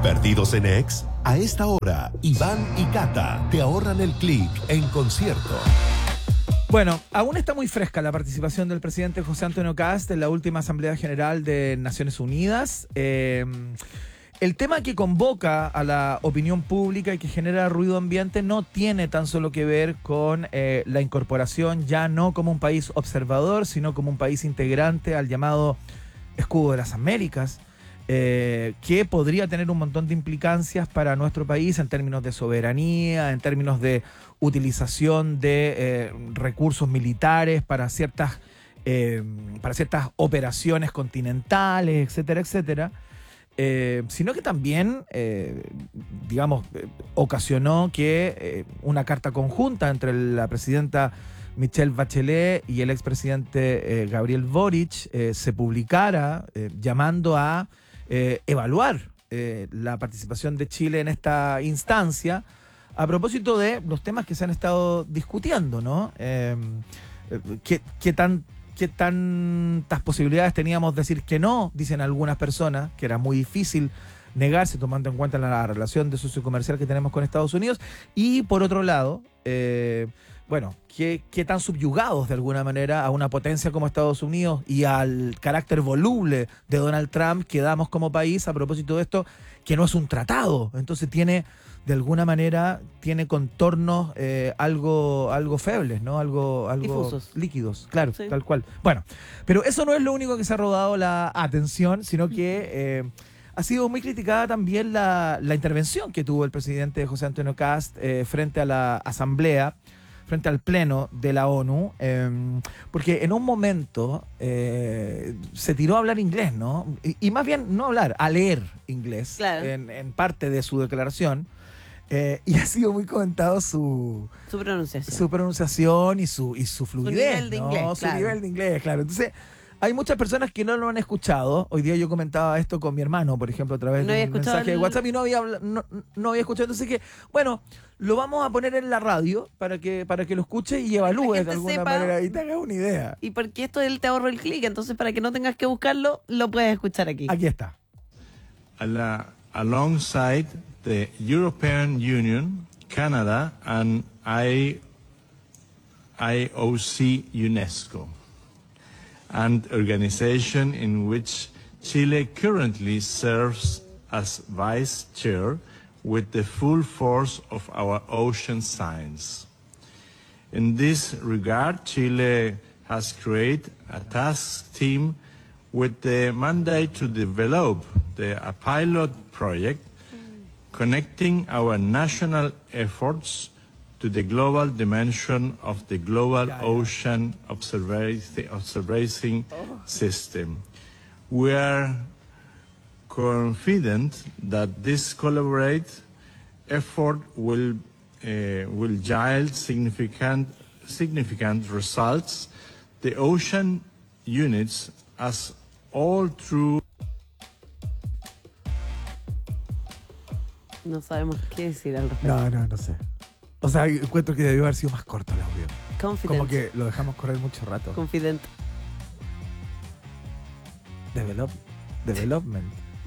¿Perdidos en Ex? A esta hora, Iván y Cata te ahorran el clic en concierto. Bueno, aún está muy fresca la participación del presidente José Antonio Kast en la última Asamblea General de Naciones Unidas. El tema que convoca a la opinión pública y que genera ruido ambiente no tiene tan solo que ver con la incorporación ya no como un país observador, sino como un país integrante al llamado Escudo de las Américas, que podría tener un montón de implicancias para nuestro país en términos de soberanía, en términos de utilización de recursos militares para ciertas operaciones continentales, etcétera, etcétera. Sino que también, ocasionó que una carta conjunta entre la presidenta Michelle Bachelet y el expresidente Gabriel Boric se publicara llamando a evaluar la participación de Chile en esta instancia a propósito de los temas que se han estado discutiendo, ¿no? ¿Qué tantas posibilidades teníamos de decir que no? Dicen algunas personas que era muy difícil negarse tomando en cuenta la relación de socio comercial que tenemos con Estados Unidos. Y por otro lado, qué tan subyugados de alguna manera a una potencia como Estados Unidos y al carácter voluble de Donald Trump quedamos como país a propósito de esto, que no es un tratado. Entonces tiene contornos algo febles, ¿no? Algo difusos, líquidos, claro, sí. Tal cual. Bueno, pero eso no es lo único que se ha rodado la atención, sino que ha sido muy criticada también la intervención que tuvo el presidente José Antonio Kast frente a la Asamblea, frente al Pleno de la ONU, porque en un momento se tiró a hablar inglés, ¿no? Y más bien no hablar, a leer inglés, claro, en parte de su declaración. Y ha sido muy comentado su pronunciación y su fluidez, nivel de inglés, su nivel de inglés, claro. Entonces, hay muchas personas que no lo han escuchado. Hoy día yo comentaba esto con mi hermano, por ejemplo, a través de un mensaje de WhatsApp y no había escuchado. Entonces que, bueno, lo vamos a poner en la radio para que lo escuche y evalúe de alguna manera y te hagas una idea. Y porque esto él te ahorra el clic, entonces para que no tengas que buscarlo, lo puedes escuchar aquí. Aquí está. Alongside the European Union, Canada, and IOC UNESCO, an organization in which Chile currently serves as vice chair with the full force of our ocean science. In this regard, Chile has created a task team with the mandate to develop a pilot project connecting our national efforts to the global dimension of the global ocean observation system. We are confident that this collaborative effort will yield significant results. The ocean units as all through. No sabemos qué decir al respecto. No sé. O sea, encuentro que debió haber sido más corto el audio. Confident. Como que lo dejamos correr mucho rato. Confident. Development.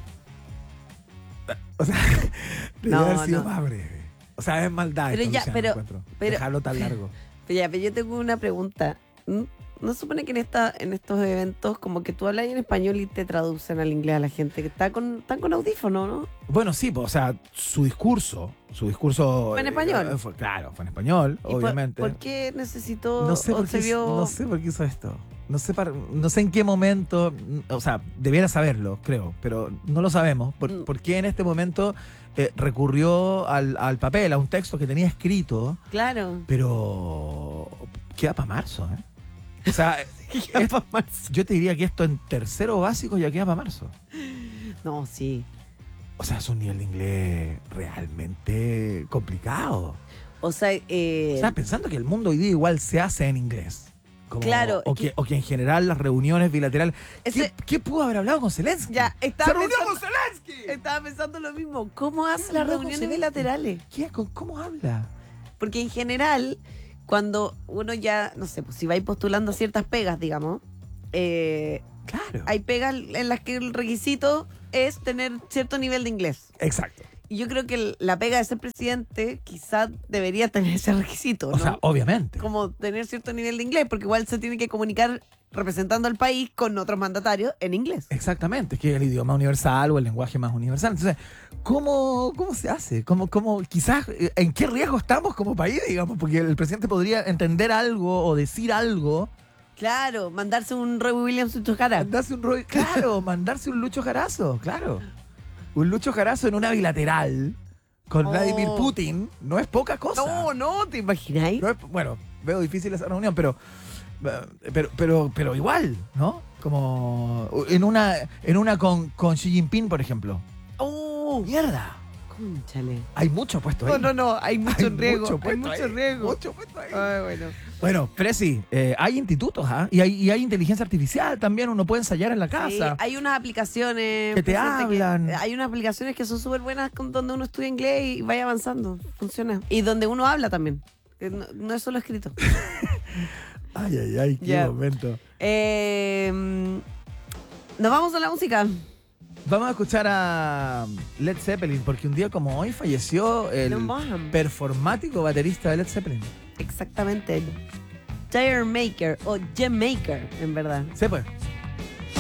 O sea, debió haber sido más breve. O sea, es maldad. Pero ya, pero dejarlo tan largo. Pero yo tengo una pregunta. ¿No se supone que en estos eventos como que tú hablas en español y te traducen al inglés a la gente que están con audífono, ¿no? Bueno, sí, pues, o sea, su discurso fue en español. Fue en español, obviamente. ¿Por qué necesitó? No sé por qué hizo esto. No sé en qué momento, o sea, debiera saberlo, creo, pero no lo sabemos. ¿Por qué en este momento recurrió al papel, a un texto que tenía escrito? Claro. Pero queda para marzo, ¿eh? O sea, yo te diría que esto en tercero básico ya queda para marzo. No, sí. O sea, es un nivel de inglés realmente complicado. O sea, pensando que el mundo hoy día igual se hace en inglés. Claro. O que en general las reuniones bilaterales. ¿Qué pudo haber hablado con Zelensky? ¡Se reunió con Zelensky! Estaba pensando lo mismo. ¿Cómo hace las reuniones bilaterales? ¿Cómo habla? Porque en general, cuando uno ya, no sé, pues si va a ir postulando ciertas pegas, digamos, Claro. Hay pegas en las que el requisito es tener cierto nivel de inglés. Exacto. Y yo creo que la pega de ser presidente quizás debería tener ese requisito, ¿no? O sea, obviamente. Como tener cierto nivel de inglés, porque igual se tiene que comunicar representando al país con otros mandatarios en inglés. Exactamente, es que es el idioma universal o el lenguaje más universal. Entonces, ¿cómo se hace? Quizás, ¿en qué riesgo estamos como país, digamos? Porque el presidente podría entender algo o decir algo. Claro, mandarse un Roy Williams en tu cara. Mandarse un Lucho Jarazo, claro. Un Lucho Jarazo en una bilateral con Vladimir Putin no es poca cosa. No, ¿te imagináis? No es- bueno, veo difícil esa reunión, pero igual, ¿no? Como en una con Xi Jinping, por ejemplo. ¡Mierda! Cónchale. Hay mucho puesto ahí. No, hay mucho riesgo. Hay puesto mucho ahí, riesgo. mucho puesto ahí. Ay, bueno. Bueno, Presi, hay institutos, ¿ah? Y hay inteligencia artificial también, uno puede ensayar en la Sí, casa. hay unas aplicaciones Que te presente, hablan. hay unas aplicaciones que son súper buenas donde uno estudia inglés y vaya avanzando. Funciona. Y donde uno habla también. Que no es solo escrito. Ay, qué Ya. momento. Nos vamos a la música. Vamos a escuchar a Led Zeppelin, porque un día como hoy falleció el John Bonham. performático baterista de Led Zeppelin. Exactamente. Tire Maker o Gem Maker, en verdad. Sí, pues.